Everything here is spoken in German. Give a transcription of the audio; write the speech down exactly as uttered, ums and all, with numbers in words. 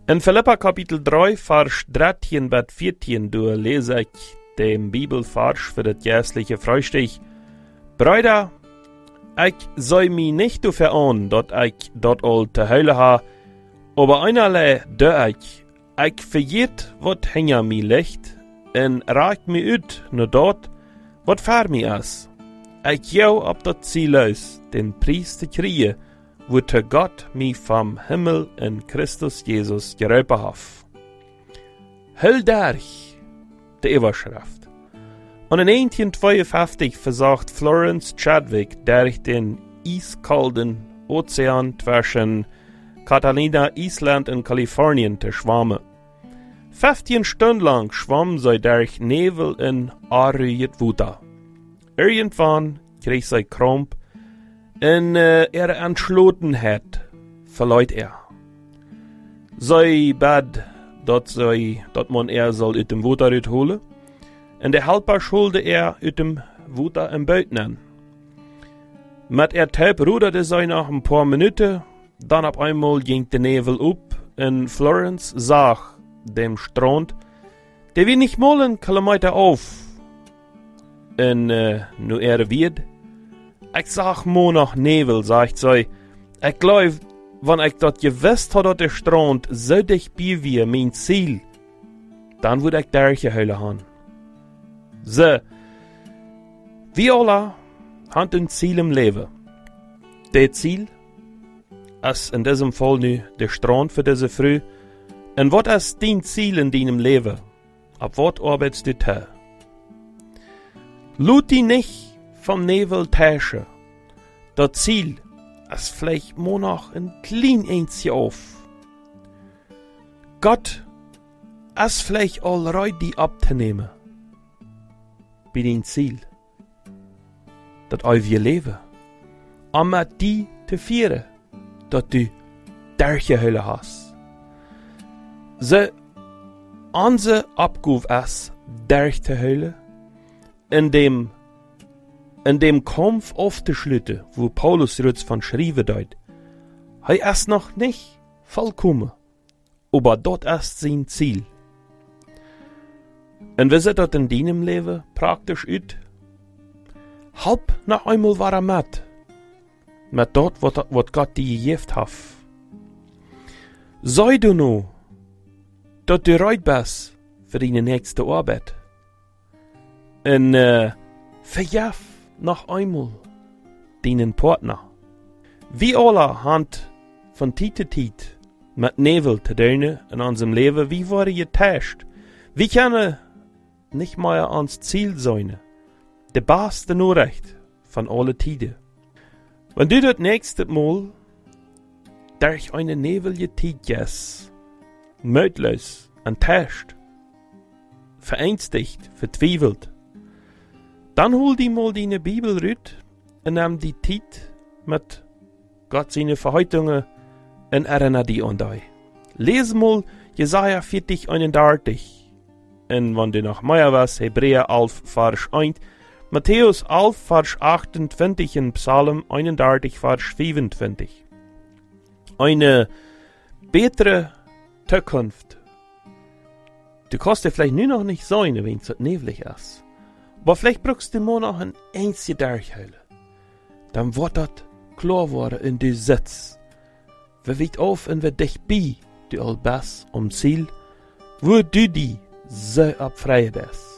In Philippa Kapitel drei, Vers dreizehn bis vierzehn, du lese ich dem Bibelvers für das jährliche Frühstück. Brüder, ich soll mich nicht so verahnen, dass ich dort all te Hölle ha, aber einerlei dö ich, ich vergeet, wat hinter mir liegt, en raak mir ut nur dort, wat vor mir is. Ich jau ab dat Ziel aus, den Preis zu kriegen, wo te Gott mich vom Himmel in Christus Jesus geräupen hat. Hell derch, die Überschrift. Und in neunzehnhundertzweiundfünfzig versagt Florence Chadwick durch den eiskalten Ozean zwischen Catalina, Island und Kalifornien zu schwammen. fünfzehn Stunden lang schwamm sie durch Nebel in arüget Wuta. Irgendwann krieg sie Kramp und äh, ihre Entschlossenheit verleut er. Sie bat, dass sie, dass man er soll ut dem Wuta holen, und der Helper schulde er ut dem Wuta im Boot nehmen. Mit er Taub ruderte sie nach ein paar Minuten, dann auf einmal ging der Nebel up und Florence sah dem Strand, der wie nicht mal einen Kilometer auf. Und äh, nu er wird, ich sag mo noch Nebel, sagt sie, ich glaub, wenn ich dort gewusst hat, dass der Strand so dicht bei wir mein Ziel, dann würde ich derche Hölle haben. So, wir alle haben ein Ziel im Leben. Der Ziel ist in diesem Fall nu der Strand für diese Früh. Und was ist dein Ziel in deinem Leben? Ab was arbeitest du da? Lut dich nicht vom Nebel täuschen. Das Ziel ist vielleicht nur noch ein klein Einzige auf. Gott ist vielleicht allreid die abzunehmen. Bei dein Ziel. Das euer Leben. Und mit die zu führen, dass du derche Hölle hast. So, unsere Abgabe ist, durch die Hölle, in dem, in dem Kampf aufzuschlitten, wo Paulus jetzt von schrieben deut, er ist noch nicht vollkommen, aber dort ist sein Ziel. Und wie sieht das in deinem Leben praktisch aus? Halb nach einmal war er mit, mit dort, was Gott dir gegeben hat. Sei du noch, dass du bereit bist für deine nächste Arbeit. Und äh, verjaf noch einmal deinen Partner. Wir alle haben von Zeit zu Zeit mit Nebel zu tun in unserem Leben, wie wurde getäuscht. Wir können nicht mehr ans Ziel sein. Der beste Nachricht von allen Tiden. Wenn du das nächste Mal durch eine nebelige gehst, mütlos, enttäuscht, verängstigt, vertwiebelt, dann hol die mal deine Bibel rüt und nimm die Zeit mit Gott seine Verheißungen und erinnere die an dich. Lies mal Jesaja vierzig, einunddreißig und wenn du noch mehr was, Hebräer elf, Vers eins, Matthäus elf, Vers achtundzwanzig und Psalm einunddreißig, Vers fünfundzwanzig. Eine bessere Zukunft. Du kannst dir vielleicht nur noch nicht sein, wenn es neblig ist. Aber vielleicht brauchst du mal noch ein einziges Durchhölle. Dann wird das klar worden in du Sitz. Wer wird auf und wer dich bei, du allbest um Ziel, wo du die so abfreien bist.